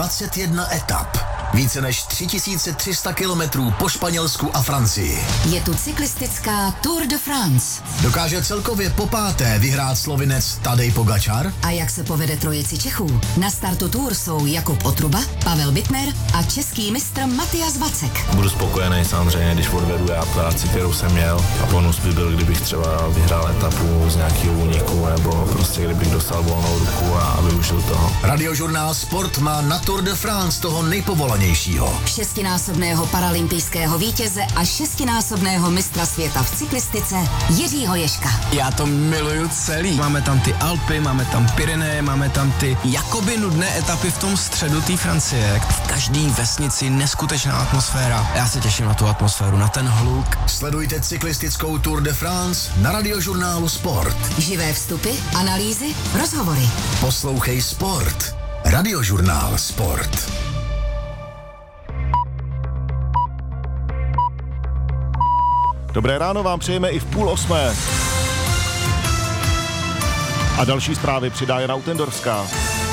21 etap. Více než 3300 kilometrů po Španělsku a Francii. Je tu cyklistická Tour de France. Dokáže celkově popáté vyhrát Slovinec Tadej Pogačar? A jak se povede trojici Čechů? Na startu Tour jsou Jakub Otruba, Pavel Bittner a český mistr Matyas Vacek. Budu spokojený samozřejmě, když odvedu já práci, kterou jsem měl, a bonus by byl, kdybych třeba vyhrál etapu z nějakého úniku, nebo prostě kdybych dostal volnou ruku a využil toho. Radiožurnál Sport má na Tour de France toho nejpovolanějšího. 6násobného paralympijského vítěze a 6násobného mistra světa v cyklistice Jiřího Ježka. Já to miluju celý. Máme tam ty Alpy, máme tam Pyreneje, máme tam ty jakoby nudné etapy v tom středu té Francie. V každý vesnici neskutečná atmosféra. Já se těším na tu atmosféru, na ten hluk. Sledujte cyklistickou Tour de France na Radiožurnálu Sport. Živé vstupy, analýzy, rozhovory. Poslouchej Sport. Radiožurnál Sport. Dobré ráno vám přejeme i v 7:30. A další zprávy přidá Jana Utendorská.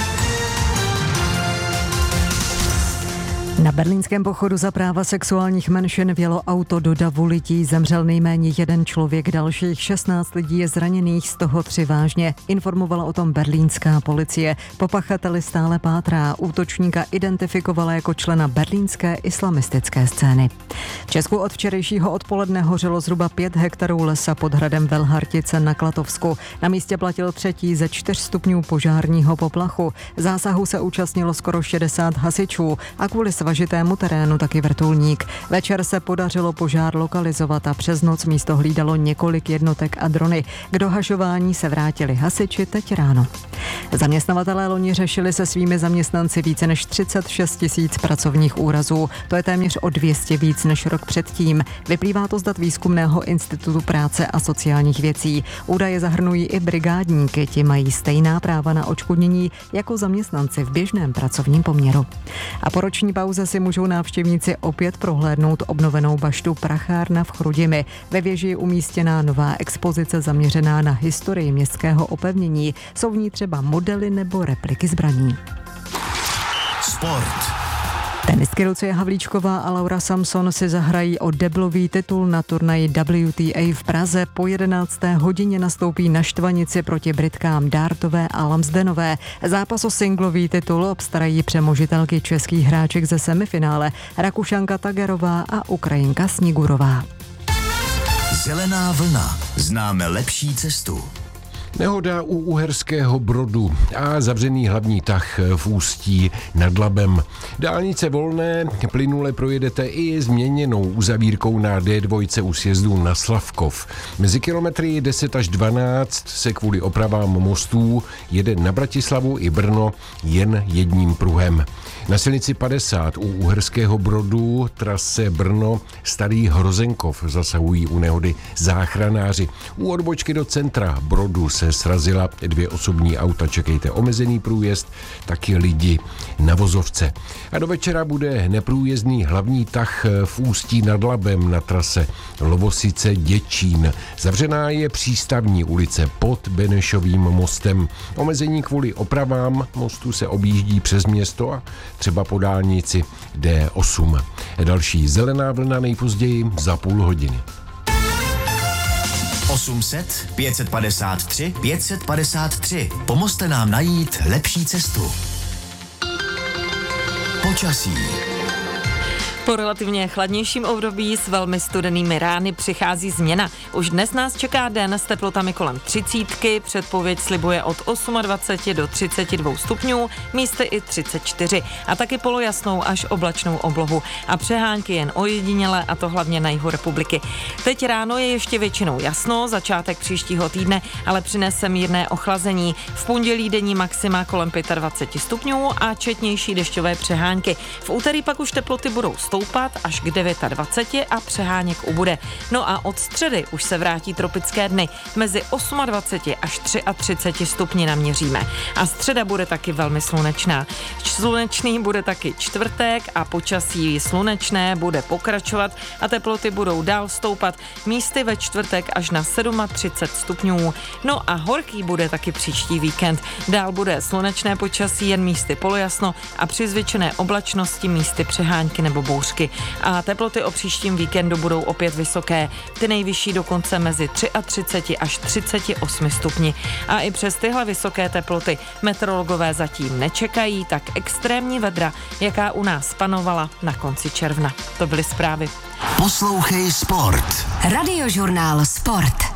Na berlínském pochodu za práva sexuálních menšin vjelo auto do davu lidí, zemřel nejméně jeden člověk, dalších 16 lidí je zraněných, z toho 3 vážně. Informovala o tom berlínská policie. Po pachateli stále pátrá, útočníka identifikovala jako člena berlínské islamistické scény. V Česku od včerejšího odpoledne hořelo zhruba 5 hektarů lesa pod hradem Velhartice na Klatovsku. Na místě platil 3. ze 4 stupňů požárního poplachu. Zásahu se účastnilo skoro 60 hasičů a kvůli svažitému terénu taky vrtulník. Večer se podařilo požár lokalizovat a přes noc místo hlídalo několik jednotek a drony. K dohašování se vrátili hasiči teď ráno. Zaměstnavatelé loni řešili se svými zaměstnanci více než 36 000 pracovních úrazů. To je téměř o 200 víc než rok předtím. Vyplývá to z dat Výzkumného institutu práce a sociálních věcí. Údaje zahrnují i brigádníky, ti mají stejná práva na odškodnění jako zaměstnanci v běžném pracovním poměru. A po roční pauze si můžou návštěvníci opět prohlédnout obnovenou baštu Prachárna v Chrudimi. Ve věži je umístěná nová expozice zaměřená na historii městského opevnění. Jsou v ní třeba modely nebo repliky zbraní. Sport. Tenistky Lucie Havlíčková a Laura Samson si zahrají o deblový titul na turnaji WTA v Praze. Po 11. hodině nastoupí na štvanici proti Britkám Dártové a Lamsdenové. Zápas o singlový titul obstarají přemožitelky českých hráček ze semifinále Rakušanka Tagerová a Ukrajinka Snigurová. Zelená vlna. Známe lepší cestu. Nehoda u Uherského Brodu a zavřený hlavní tah v Ústí nad Labem. Dálnice volné, plynule projedete i změněnou uzavírkou na D2 u sjezdu na Slavkov. Mezi kilometry 10 až 12 se kvůli opravám mostů jede na Bratislavu i Brno jen jedním pruhem. Na silnici 50 u Uherského Brodu trase Brno Starý Hrozenkov zasahují u nehody záchranáři. U odbočky do centra Brodu se srazila 2 osobní auta, čekejte omezený průjezd, taky lidi na vozovce. A do večera bude neprůjezdný hlavní tah v Ústí nad Labem na trase Lovosice Děčín. Zavřená je přístavní ulice pod Benešovým mostem. Omezení kvůli opravám mostu se objíždí přes město a třeba po dálnici D8. Další zelená vlna nejpozději za půl hodiny. 800 553 553. Pomozte nám najít lepší cestu. Počasí. Po relativně chladnějším období s velmi studenými rány přichází změna. Už dnes nás čeká den s teplotami kolem 30. Předpověď slibuje od 28 do 32 stupňů, místy i 34. A taky polojasnou až oblačnou oblohu. A přehánky jen ojediněle, a to hlavně na jihu republiky. Teď ráno je ještě většinou jasno, začátek příštího týdne, ale přinese mírné ochlazení. V pondělí denní maxima kolem 25 stupňů a četnější dešťové přehánky. V úterý pak už teploty budou stoupat stoupat až k 29 a přeháněk ubude. No a od středy už se vrátí tropické dny. Mezi 28 až 33 stupni naměříme. A středa bude taky velmi slunečná. Slunečný bude taky čtvrtek a počasí slunečné bude pokračovat a teploty budou dál stoupat. Místy ve čtvrtek až na 37 stupňů. No a horký bude taky příští víkend. Dál bude slunečné počasí, jen místy polojasno a při zvětšené oblačnosti místy přehánky nebo bouřky. A teploty o příštím víkendu budou opět vysoké. Ty nejvyšší dokonce mezi 33 až 38 stupni. A i přes tyhle vysoké teploty meteorologové zatím nečekají tak extrémní vedra, jaká u nás panovala na konci června. To byly zprávy. Poslouchej Sport. Radiožurnál Sport.